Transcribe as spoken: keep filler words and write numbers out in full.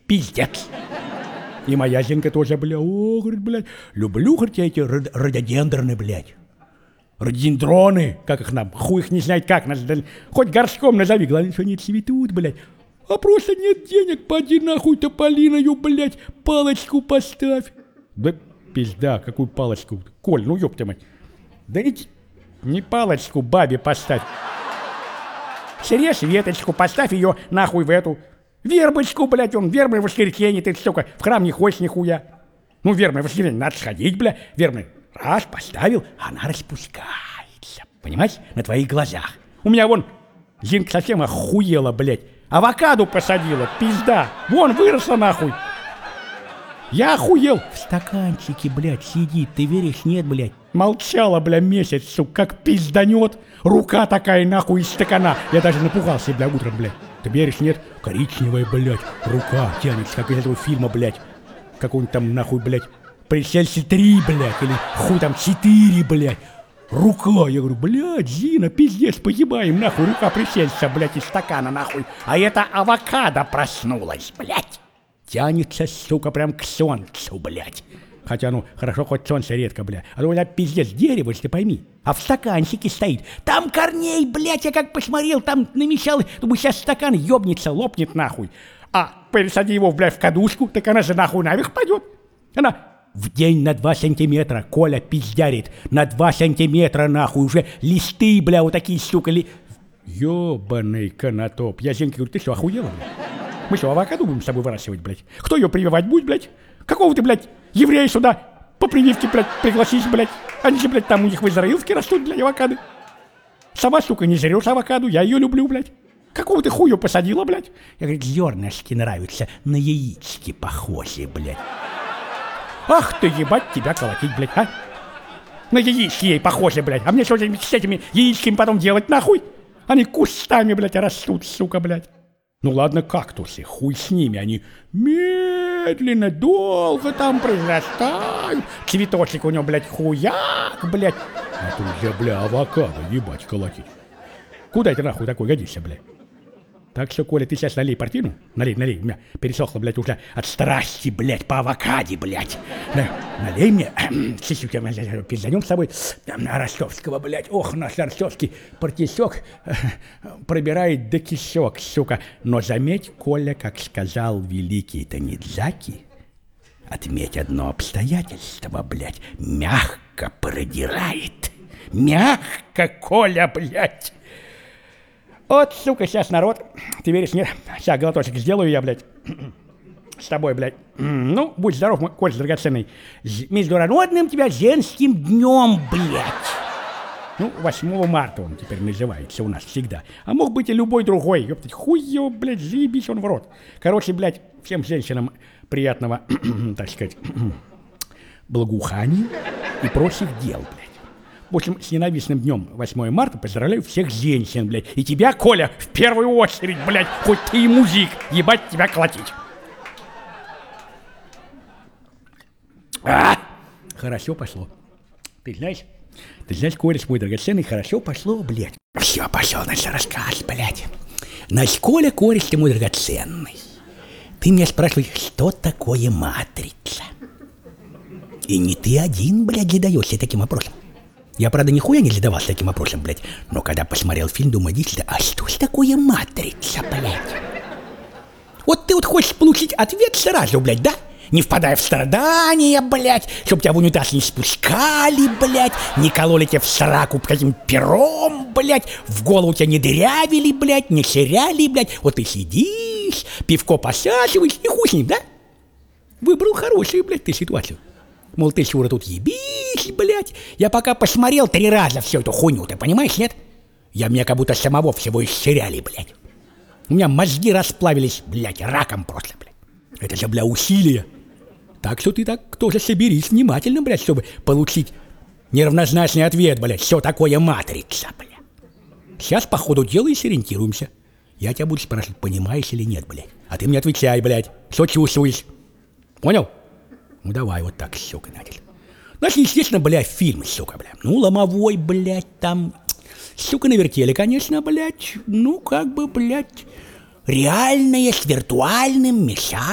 пиздец. И моя Зинка тоже, бля, о, говорит, блядь, люблю, говорит, я эти род- рододендроны, блядь. Рододендроны, как их нам, хуй их не знает как, хоть горшком назови, главное, что не цветут, блядь. А просто нет денег, поди нахуй тополиною, блядь, палочку поставь. Да пизда, какую палочку? Коль, ну ёпта мать. Да ведь не палочку бабе поставь. Срежь веточку, поставь ее нахуй в эту. Вербочку, блядь, он, вербное воскресенье, ты, сука, в храм не ходишь нихуя. Ну, вербное воскресенье, надо сходить, бля, вербное. Раз, поставил, она распускается. Понимаешь? На твоих глазах. У меня вон, Зинка совсем охуела, блядь. Авокадо посадила, пизда. Вон, выросла нахуй. Я охуел. В стаканчике, блядь, сидит, ты веришь, нет, блядь. Молчала, бля, месяц, сука, как пизданет. Рука такая, нахуй, из стакана. Я даже напугался, бля, утром, блядь. Ты веришь, нет? Коричневая, блядь, рука тянется, как из этого фильма, блядь. Какой-нибудь там, нахуй, блядь, Пришельцы три, блядь, или хуй там четыре, блядь. Рука, я говорю, блядь, Зина, пиздец, погибаем, нахуй, рука пришельца, блядь, из стакана, нахуй. А это авокадо проснулась, блядь. Тянется, сука, прям к солнцу, блядь. Хотя, ну, хорошо, хоть солнце редко, блядь. А то у меня пиздец дерево, если ты пойми. А в стаканчике стоит. Там корней, блядь, я как посмотрел, там намешал. Думаю, сейчас стакан ёбнется, лопнет, нахуй. А пересади его, блядь, в кадушку, так она же нахуй наверх пойдет. Она в день на два сантиметра, Коля пиздярит. На два сантиметра, нахуй, уже листы, бля, вот такие, сука, ли... Ёбаный канатоп. Я Зинке говорю, ты что, охуела, блядь? Мы что, авокадо будем с тобой выращивать, блядь? Кто ее прививать будет, блядь? Какого ты, блядь, еврея сюда по прививке, блядь, пригласись, блядь? Они же, блядь, там у них в Израилске растут, блядь, авокадо. Сама, сука, не жрешь авокадо, я ее люблю, блядь. Какого ты хуя посадила, блядь? Я говорю, зернышки нравятся, на яички похожи, блядь. Ах ты, ебать, тебя колотить, блядь, а? На яички ей похожи, блядь. А мне что с этими яичками потом делать, нахуй? Они кустами, блядь, растут, сука, блядь. Ну ладно, кактусы, хуй с ними, они медленно, долго там произрастают. Цветочек у него, блядь, хуяк, блядь. А тут же, бля, авокадо, ебать, колотить. Куда это нахуй такой годишься, блядь? Так что, Коля, ты сейчас налей портину. Налей, налей, у меня пересохло, блядь, уже от страсти, блядь, по авокаде, блядь. На, налей мне, чуть-чуть, пизданем с собой ростовского, блядь. Ох, наш ростовский партисек пробирает до кишок, сука. Но заметь, Коля, как сказал великий Танидзаки, отметь одно обстоятельство, блядь, мягко продирает. Мягко, Коля, блядь. Вот, сука, сейчас народ, ты веришь, нет? Сейчас глоточек сделаю я, блядь, с тобой, блядь. Ну, будь здоров, мой Коль драгоценный. С международным тебя женским днем, блядь. Ну, восьмого марта он теперь называется у нас всегда. А мог быть и любой другой, ёптать, хуй его, блядь, заебись он в рот. Короче, блядь, всем женщинам приятного, так сказать, благоухания и прочих дел, блядь. В общем, с ненавистным днем восьмого марта поздравляю всех женщин, блядь. И тебя, Коля, в первую очередь, блядь, хоть ты и музик, ебать тебя колотить. А! Хорошо пошло. Ты знаешь, ты знаешь, Коля, мой драгоценный, хорошо пошло, блядь. Все, пошел наш рассказ, блядь. Наш Коля, кореш ты мой драгоценный. Ты меня спрашиваешь, что такое матрица? И не ты один, блядь, задаешься таким вопросом. Я, правда, нихуя не задавался таким вопросом, блядь. Но когда посмотрел фильм, думаю, действительно, а что ж такое матрица, блядь? Вот ты вот хочешь получить ответ сразу, блядь, да? Не впадая в страдания, блядь, чтоб тебя в унитаз не спускали, блядь, не кололи тебя в сраку каким-то пером, блядь, в голову тебя не дырявили, блядь, не ширяли, блядь. Вот ты сидишь, пивко посаживаешь, и хуй с ним, да? Выбрал хорошую, блядь, ты ситуацию. Мол, ты, Шура, тут ебись, блядь. Я пока посмотрел три раза всю эту хуйню, ты понимаешь, нет? Я меня как будто самого всего исчеряли, блядь. У меня мозги расплавились, блядь, раком просто, блядь. Это же, бля, усилие. Так что ты так тоже соберись внимательно, блядь, чтобы получить неравнозначный ответ, блядь. Что такое матрица, блядь. Сейчас по ходу дела и сориентируемся. Я тебя буду спрашивать, понимаешь или нет, блядь. А ты мне отвечай, блядь, что чувствуешь. Понял? Ну давай вот так, сука, Надя. Значит, естественно, блядь, фильм, сука, блядь. Ну, ломовой, блядь, там, сука, навертели, конечно, блядь. Ну, как бы, блядь, реальное с виртуальным мешанием.